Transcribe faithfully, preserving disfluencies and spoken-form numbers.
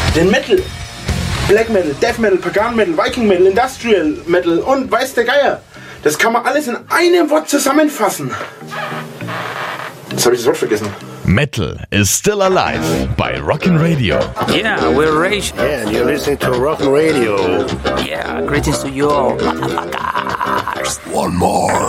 den Metal, Black Metal, Death Metal, Pagan Metal, Viking Metal, Industrial Metal und weiß der Geier. Das kann man alles in einem Wort zusammenfassen. Jetzt habe ich das Wort vergessen. Metal is still alive by Rockin' Radio. Yeah, we're Rage. Yeah, and you're listening to Rockin' Radio. Yeah, greetings to you all, motherfuckers. One more.